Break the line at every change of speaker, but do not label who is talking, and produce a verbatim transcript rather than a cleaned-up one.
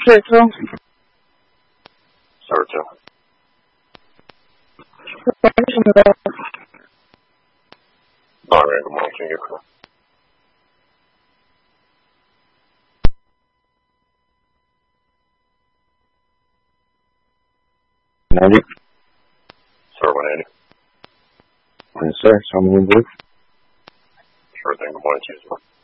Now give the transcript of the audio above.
Churchill.
Churchill. All right, good morning to you.
ninety.
Sir, one eighty.
Yes, sir. So I'm going to move.
Sure thing, good morning to you, sir.